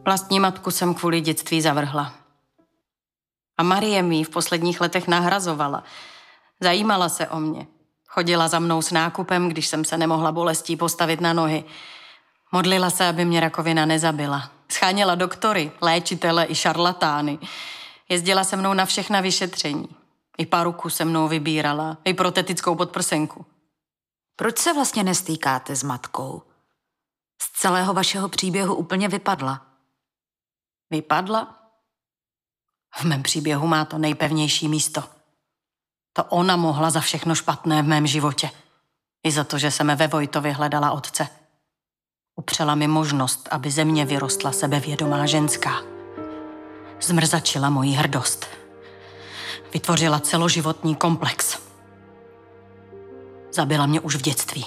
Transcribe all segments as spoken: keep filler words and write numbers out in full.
Vlastní matku jsem kvůli dětství zavrhla. A Marie mi v posledních letech nahrazovala. Zajímala se o mě. Chodila za mnou s nákupem, když jsem se nemohla bolestí postavit na nohy. Modlila se, aby mě rakovina nezabila. Scháněla doktory, léčitele i šarlatány. Jezdila se mnou na všechna vyšetření. I paruku se mnou vybírala, i protetickou podprsenku. Proč se vlastně nestýkáte s matkou? Z celého vašeho příběhu úplně vypadla. Vypadla? V mém příběhu má to nejpevnější místo. To ona mohla za všechno špatné v mém životě. I za to, že jsem ve Vojtovi hledala otce. Upřela mi možnost, aby ze mě vyrostla sebevědomá ženská. Zmrzačila moji hrdost. Vytvořila celoživotní komplex. Zabila mě už v dětství.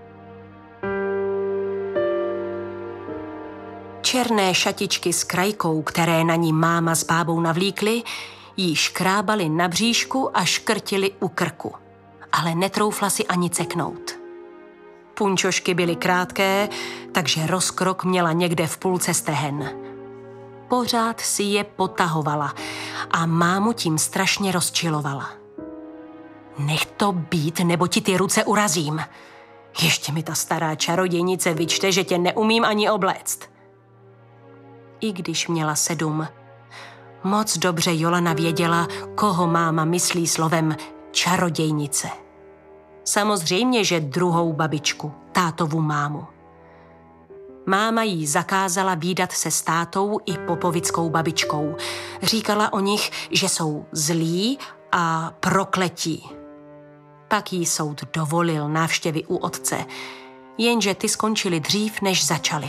Černé šatičky s krajkou, které na ní máma s bábou navlíkly, jí škrábaly na bříšku a škrtily u krku. Ale netroufla si ani ceknout. Punčošky byly krátké, takže rozkrok měla někde v půlce stehen. Pořád si je potahovala a mámu tím strašně rozčilovala. Nech to být, nebo ti ty ruce urazím. Ještě mi ta stará čarodějnice vyčte, že tě neumím ani obléct. I když měla sedm, moc dobře Jolana věděla, koho máma myslí slovem čarodějnice. Samozřejmě, že druhou babičku, tátovu mámu. Máma jí zakázala vídat se s tátou i popovickou babičkou. Říkala o nich, že jsou zlí a prokletí. Pak jí soud dovolil návštěvy u otce, jenže ty skončily dřív, než začaly.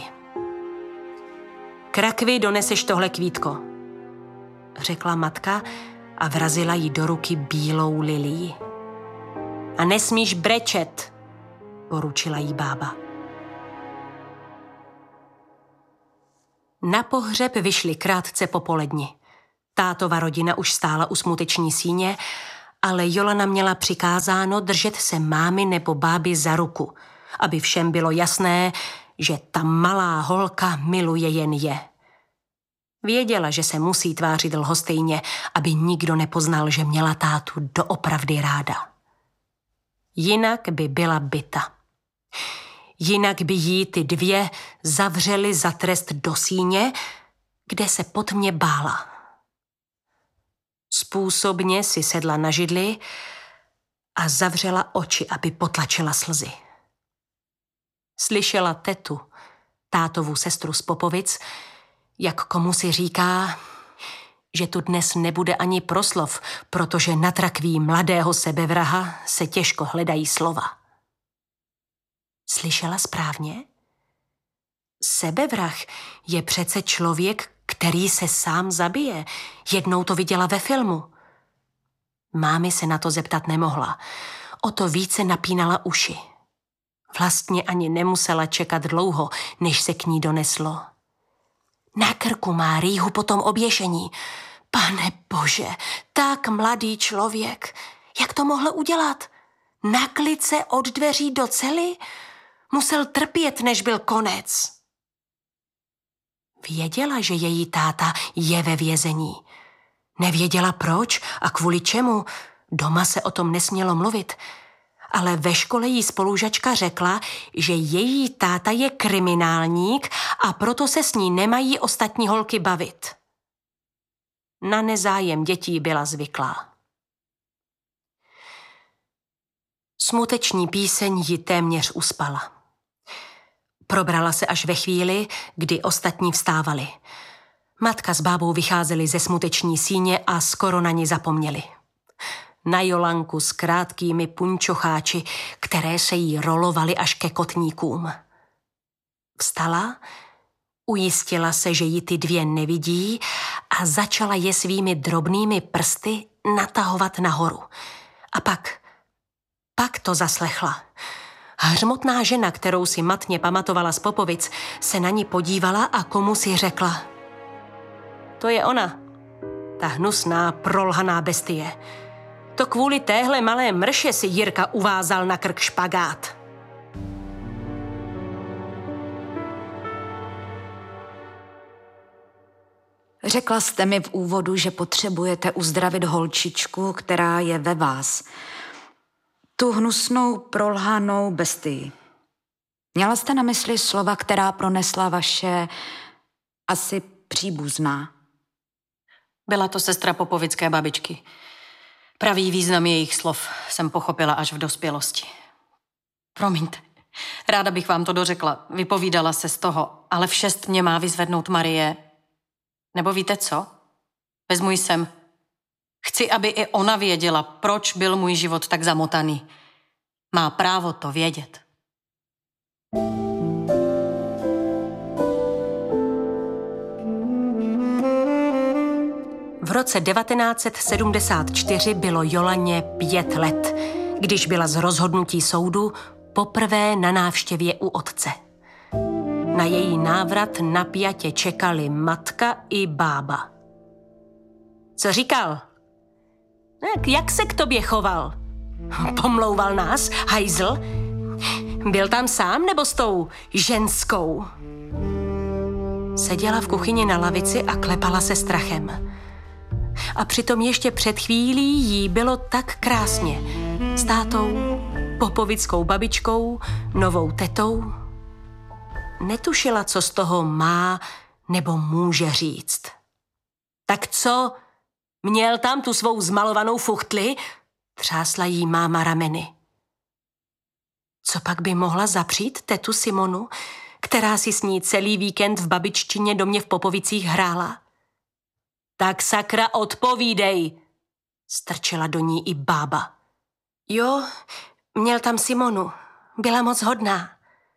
K rakvi doneseš tohle kvítko, řekla matka a vrazila jí do ruky bílou lilii. A nesmíš brečet, poručila jí bába. Na pohřeb vyšli krátce po poledni. Tátova rodina už stála u smuteční síně, ale Jolana měla přikázáno držet se mámy nebo báby za ruku, aby všem bylo jasné, že ta malá holka miluje jen je. Věděla, že se musí tvářit lhostejně, aby nikdo nepoznal, že měla tátu doopravdy ráda. Jinak by byla bita. Jinak by jí ty dvě zavřely za trest do síně, kde se potmě bála. Způsobně si sedla na židli a zavřela oči, aby potlačila slzy. Slyšela tetu, tátovu sestru z Popovic, jak komu si říká, že tu dnes nebude ani proslov, protože na trakví mladého sebevraha se těžko hledají slova. Slyšela správně? Sebevrah je přece člověk, který se sám zabije. Jednou to viděla ve filmu. Mámy se na to zeptat nemohla. O to více napínala uši. Vlastně ani nemusela čekat dlouho, než se k ní doneslo. Na krku má rýhu po tom oběšení. Pane Bože, tak mladý člověk. Jak to mohl udělat? Na klice od dveří do cely? Musel trpět, než byl konec. Věděla, že její táta je ve vězení. Nevěděla proč a kvůli čemu. Doma se o tom nesmělo mluvit. Ale ve škole jí spolužačka řekla, že její táta je kriminálník a proto se s ní nemají ostatní holky bavit. Na nezájem dětí byla zvyklá. Smuteční píseň ji téměř uspala. Probrala se až ve chvíli, kdy ostatní vstávali. Matka s bábou vycházeli ze smuteční síně a skoro na ní zapomněli. Na Jolanku s krátkými punčocháči, které se jí rolovaly až ke kotníkům. Vstala, ujistila se, že ji ty dvě nevidí a začala je svými drobnými prsty natahovat nahoru. A pak, pak to zaslechla. Hřmotná žena, kterou si matně pamatovala z Popovic, se na ní podívala a komu si řekla: To je ona, ta hnusná, prolhaná bestie. To kvůli téhle malé mrše si Jirka uvázal na krk špagát. Řekla jste mi v úvodu, že potřebujete uzdravit holčičku, která je ve vás. Tu hnusnou, prolhanou bestii. Měla jste na mysli slova, která pronesla vaše asi příbuzná? Byla to sestra popovické babičky. Pravý význam jejich slov jsem pochopila až v dospělosti. Promiňte, ráda bych vám to dořekla. Vypovídala se z toho, ale v šest mě má vyzvednout Marie. Nebo víte co? Vezmu ji sem. Chci, aby i ona věděla, proč byl můj život tak zamotaný. Má právo to vědět. V roce devatenáct set sedmdesát čtyři bylo Jolaně pět let, když byla z rozhodnutí soudu poprvé na návštěvě u otce. Na její návrat napjatě čekali matka i bába. Co říkal? Jak se k tobě choval? Pomlouval nás, hajzl? Byl tam sám nebo s tou ženskou? Seděla v kuchyni na lavici a klepala se strachem. A přitom ještě před chvílí jí bylo tak krásně. S tátou, popovickou babičkou, novou tetou. Netušila, co z toho má nebo může říct. Tak co? Měl tam tu svou zmalovanou fuchtli? Třásla jí máma rameny. Co pak by mohla zapřít tetu Simonu, která si s ní celý víkend v babiččině domě v Popovicích hrála? Tak sakra odpovídej, strčela do ní i bába. Jo, měl tam Simonu, byla moc hodná.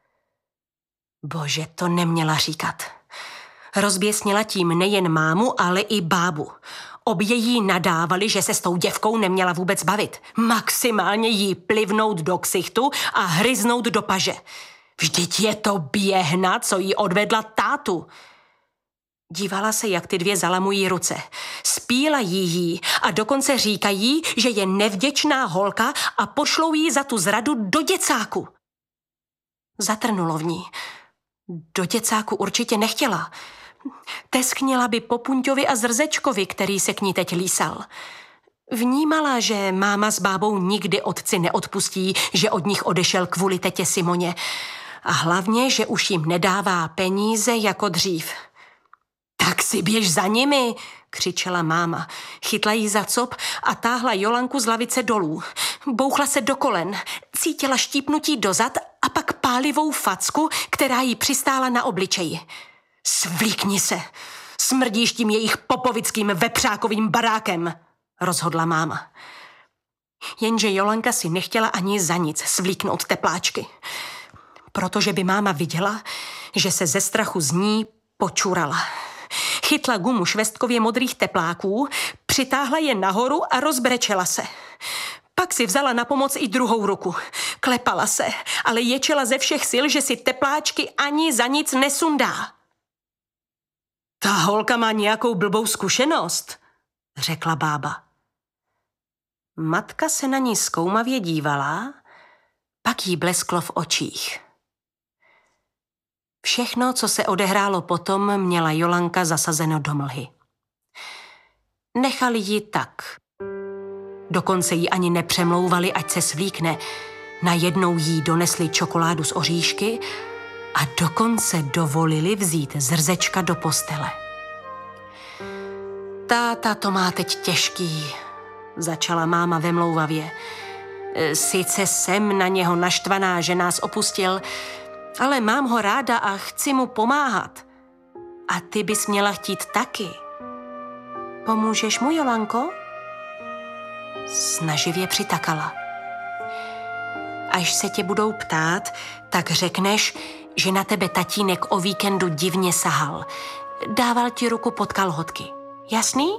Bože, to neměla říkat. Rozběsnila tím nejen mámu, ale i bábu. Obě jí nadávali, že se s tou děvkou neměla vůbec bavit. Maximálně jí plivnout do ksichtu a hryznout do paže. Vždyť je to běhna, co jí odvedla tátu. Dívala se, jak ty dvě zalamují ruce. Spílají jí a dokonce říkají, že je nevděčná holka a pošlou jí za tu zradu do děcáku. Zatrnulo v ní. Do děcáku určitě nechtěla. Teskněla by po Punťovi a Zrzečkovi, který se k ní teď lísal. Vnímala, že máma s bábou nikdy otci neodpustí, že od nich odešel kvůli tetě Simoně. A hlavně, že už jim nedává peníze jako dřív. Tak si běž za nimi, křičela máma. Chytla jí za cop a táhla Jolanku z lavice dolů. Bouchla se do kolen, cítila štípnutí do zad a pak pálivou facku, která jí přistála na obličeji. Svlíkni se, smrdíš tím jejich popovickým vepřákovým barákem, rozhodla máma. Jenže Jolanka si nechtěla ani za nic svlíknout tepláčky. Protože by máma viděla, že se ze strachu z ní počurala. Chytla gumu švestkově modrých tepláků, přitáhla je nahoru a rozbrečela se. Pak si vzala na pomoc i druhou ruku. Klepala se, ale ječela ze všech sil, že si tepláčky ani za nic nesundá. Ta holka má nějakou blbou zkušenost, řekla bába. Matka se na ní zkoumavě dívala, pak jí blesklo v očích. Všechno, co se odehrálo potom, měla Jolanka zasazeno do mlhy. Nechali ji tak. Dokonce ji ani nepřemlouvali, ať se svlíkne. Najednou jí donesli čokoládu z oříšky a dokonce dovolili vzít Zrzečka do postele. Táta to má teď těžký, začala máma vemlouvavě. Sice jsem na něho naštvaná, že nás opustil, ale mám ho ráda a chci mu pomáhat. A ty bys měla chtít taky. Pomůžeš mu, Jolanko? Snaživě přitakala. Až se tě budou ptát, tak řekneš, že na tebe tatínek o víkendu divně sahal. Dával ti ruku pod kalhotky. Jasný?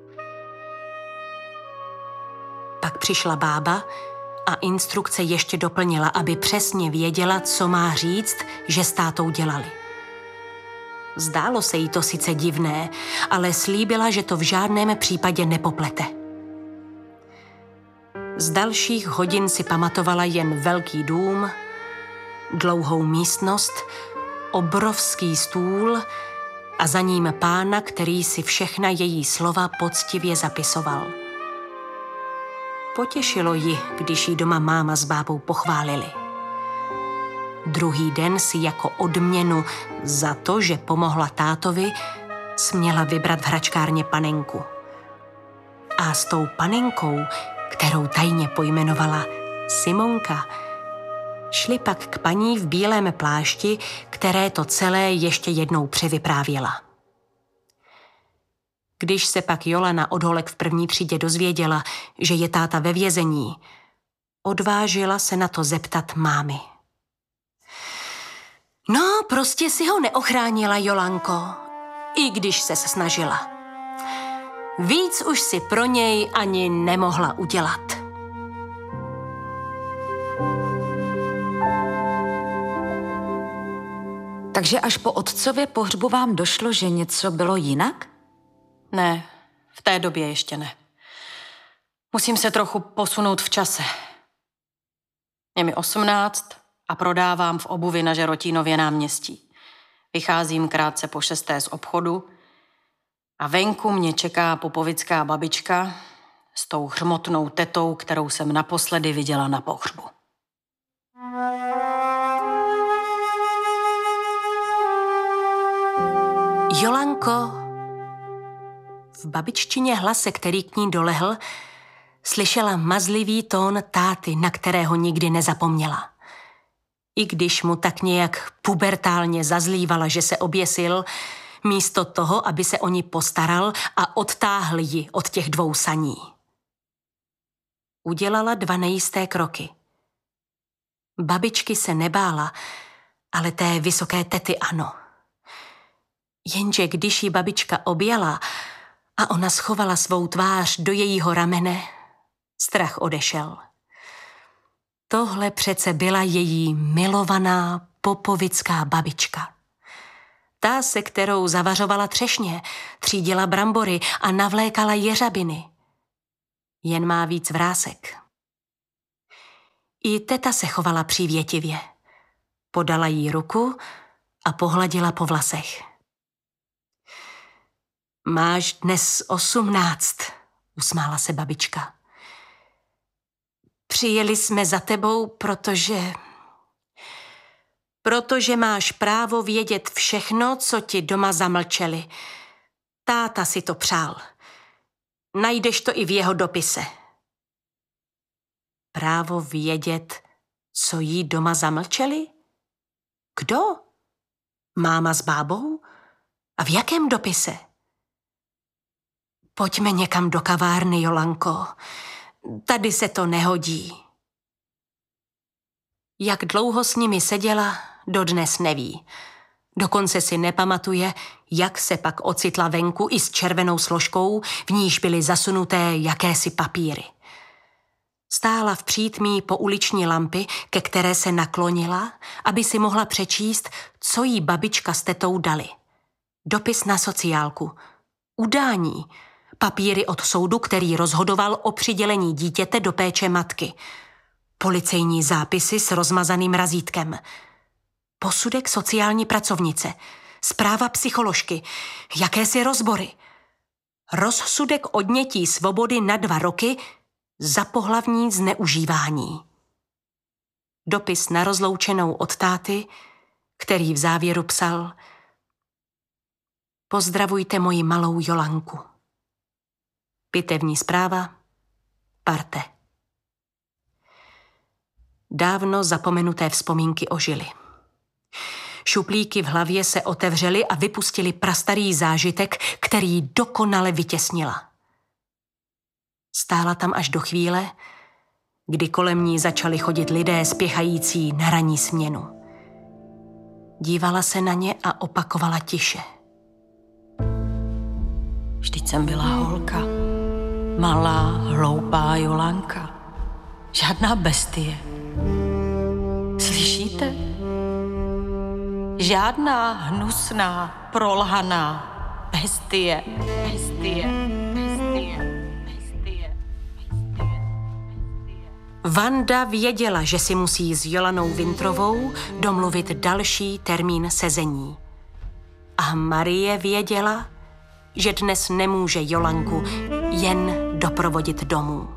Pak přišla bába a instrukce ještě doplnila, aby přesně věděla, co má říct, že s tátou dělali. Zdálo se jí to sice divné, ale slíbila, že to v žádném případě nepoplete. Z dalších hodin si pamatovala jen velký dům, dlouhou místnost, obrovský stůl, a za ním pána, který si všechna její slova poctivě zapisoval. Potěšilo ji, když jí doma máma s bábou pochválili. Druhý den si jako odměnu za to, že pomohla tátovi, směla vybrat v hračkárně panenku. A s tou panenkou, kterou tajně pojmenovala Simonka, šli pak k paní v bílém plášti, které to celé ještě jednou převyprávěla. Když se pak Jolana od holek v první třídě dozvěděla, že je táta ve vězení, odvážila se na to zeptat mámy. No, prostě si ho neochránila, Jolanko, i když se snažila. Víc už si pro něj ani nemohla udělat. Takže až po otcově pohřbu vám došlo, že něco bylo jinak? Ne, v té době ještě ne. Musím se trochu posunout v čase. Je mi osmnáct a prodávám v obuvi na Žerotínově náměstí. Vycházím krátce po šesté z obchodu a venku mě čeká popovická babička s tou hřmotnou tetou, kterou jsem naposledy viděla na pohřbu. Jolanko, v babiččině hlase, který k ní dolehl, slyšela mazlivý tón táty, na kterého nikdy nezapomněla. I když mu tak nějak pubertálně zazlívala, že se oběsil, místo toho, aby se o ní postaral a odtáhl ji od těch dvou saní. Udělala dva nejisté kroky. Babičky se nebála, ale té vysoké tety ano. Jenže když ji babička objala a ona schovala svou tvář do jejího ramene, strach odešel. Tohle přece byla její milovaná popovická babička. Ta, se kterou zavařovala třešně, třídila brambory a navlékala jeřabiny. Jen má víc vrásek. I teta se chovala přívětivě. Podala jí ruku a pohladila po vlasech. Máš dnes osmnáct, usmála se babička. Přijeli jsme za tebou, protože... Protože máš právo vědět všechno, co ti doma zamlčeli. Táta si to přál. Najdeš to i v jeho dopise. Právo vědět, co jí doma zamlčeli? Kdo? Máma s bábou? A v jakém dopise? Pojďme někam do kavárny, Jolanko. Tady se to nehodí. Jak dlouho s nimi seděla, dodnes neví. Dokonce si nepamatuje, jak se pak ocitla venku i s červenou složkou, v níž byly zasunuté jakési papíry. Stála v přítmí po uliční lampy, ke které se naklonila, aby si mohla přečíst, co jí babička s tetou dali. Dopis na sociálku, udání, papíry od soudu, který rozhodoval o přidělení dítěte do péče matky, policejní zápisy s rozmazaným razítkem, posudek sociální pracovnice, zpráva psycholožky, jakési rozbory, rozsudek odnětí svobody na dva roky za pohlavní zneužívání. Dopis na rozloučenou od táty, který v závěru psal: Pozdravujte moji malou Jolanku. Pitevní zpráva, parte. Dávno zapomenuté vzpomínky ožily. Šuplíky v hlavě se otevřely a vypustili prastarý zážitek, který dokonale vytěsnila. Stála tam až do chvíle, kdy kolem ní začali chodit lidé spěchající na ranní směnu. Dívala se na ně a opakovala tiše. Vždyť jsem byla holka. Malá, hloupá Jolanka. Žádná bestie. Slyšíte? Žádná hnusná, prolhaná bestie. Bestie. Bestie. Bestie. Vanda věděla, že si musí s Jolanou Vintrovou domluvit další termín sezení. A Marie věděla, že dnes nemůže Jolanku jen doprovodit domů.